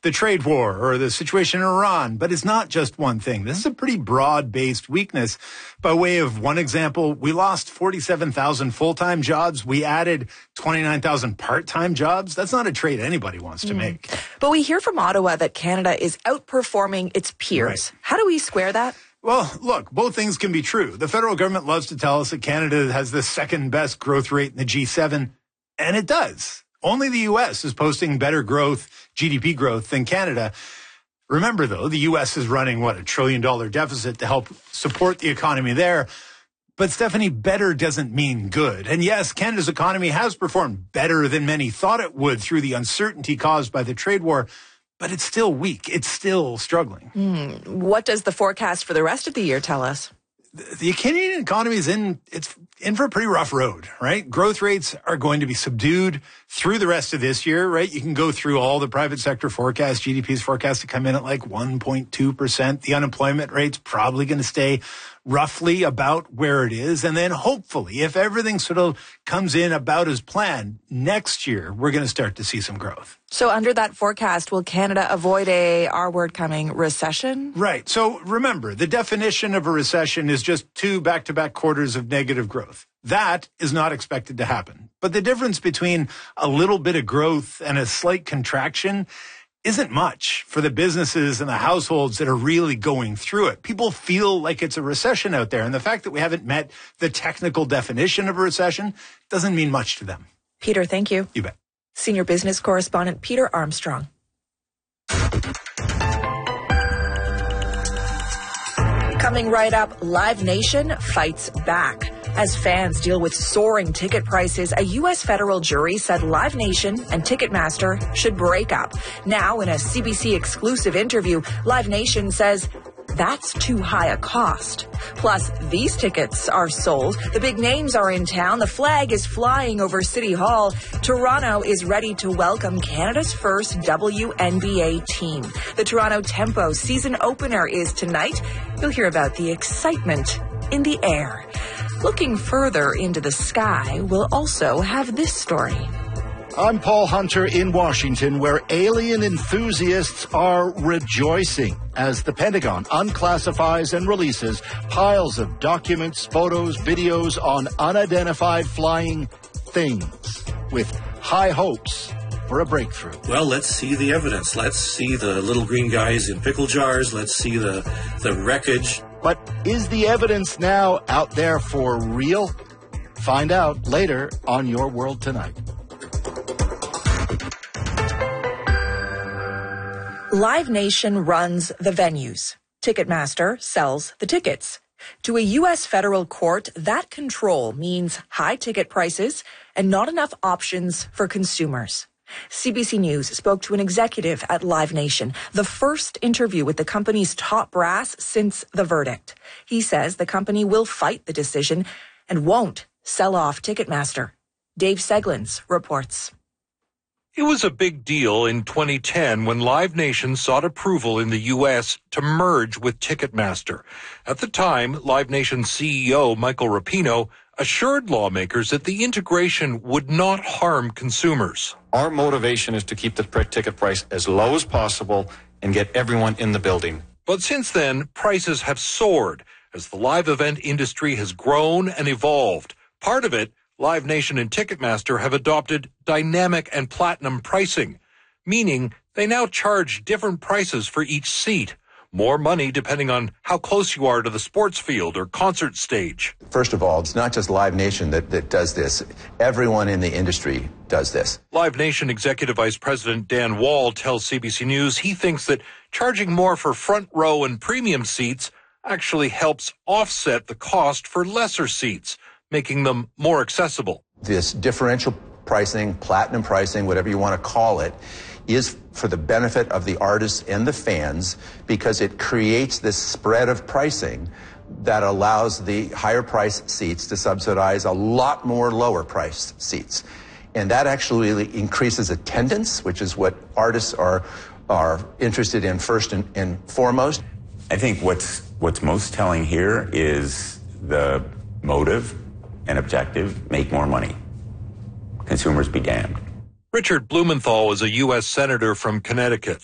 the trade war or the situation in Iran. But it's not just one thing. This is a pretty broad-based weakness. By way of one example, we lost 47,000 full-time jobs. We added 29,000 part-time jobs. That's not a trade anybody wants to make. But we hear from Ottawa that Canada is outperforming its peers. Right. How do we square that? Well, look, both things can be true. The federal government loves to tell us that Canada has the second best growth rate in the G7, and it does. Only the U.S. is posting better growth, GDP growth, than Canada. Remember, though, the U.S. is running, $1 trillion deficit to help support the economy there. But, Stephanie, better doesn't mean good. And yes, Canada's economy has performed better than many thought it would through the uncertainty caused by the trade war. But it's still weak. It's still struggling. What does the forecast for the rest of the year tell us? The Canadian economy is in for a pretty rough road, right? Growth rates are going to be subdued through the rest of this year, right? You can go through all the private sector forecasts. GDP's forecast to come in at like 1.2%. The unemployment rate's probably going to stay roughly about where it is. And then hopefully, if everything sort of comes in about as planned, next year, we're going to start to see some growth. So under that forecast, will Canada avoid our word coming, recession? Right. So remember, the definition of a recession is just 2 back-to-back quarters of negative growth. That is not expected to happen. But the difference between a little bit of growth and a slight contraction isn't much for the businesses and the households that are really going through it. People feel like it's a recession out there. And the fact that we haven't met the technical definition of a recession doesn't mean much to them. Peter, thank you. You bet. Senior business correspondent Peter Armstrong. Coming right up, Live Nation fights back. As fans deal with soaring ticket prices, a U.S. federal jury said Live Nation and Ticketmaster should break up. Now, in a CBC exclusive interview, Live Nation says that's too high a cost. Plus, these tickets are sold. The big names are in town. The flag is flying over City Hall. Toronto is ready to welcome Canada's first WNBA team. The Toronto Tempo season opener is tonight. You'll hear about the excitement in the air. Looking further into the sky, we'll also have this story. I'm Paul Hunter in Washington, where alien enthusiasts are rejoicing as the Pentagon unclassifies and releases piles of documents, photos, videos on unidentified flying things with high hopes for a breakthrough. Well, let's see the evidence. Let's see the little green guys in pickle jars. Let's see the wreckage. But is the evidence now out there for real? Find out later on Your World Tonight. Live Nation runs the venues. Ticketmaster sells the tickets. To a U.S. federal court, that control means high ticket prices and not enough options for consumers. CBC News spoke to an executive at Live Nation, the first interview with the company's top brass since the verdict. He says the company will fight the decision and won't sell off Ticketmaster. Dave Seglins reports. It was a big deal in 2010 when Live Nation sought approval in the U.S. to merge with Ticketmaster. At the time, Live Nation CEO Michael Rapino assured lawmakers that the integration would not harm consumers. Our motivation is to keep the ticket price as low as possible and get everyone in the building. But since then, prices have soared as the live event industry has grown and evolved. Part of it, Live Nation and Ticketmaster have adopted dynamic and platinum pricing, meaning they now charge different prices for each seat. More money depending on how close you are to the sports field or concert stage. First of all, it's not just Live Nation that does this. Everyone in the industry does this. Live Nation Executive Vice President Dan Wall tells CBC News he thinks that charging more for front row and premium seats actually helps offset the cost for lesser seats, making them more accessible. This differential pricing, platinum pricing, whatever you want to call it, is for the benefit of the artists and the fans because it creates this spread of pricing that allows the higher priced seats to subsidize a lot more lower priced seats. And that actually increases attendance, which is what artists are interested in first and foremost. I think what's most telling here is the motive and objective: make more money. Consumers be damned. Richard Blumenthal is a U.S. Senator from Connecticut.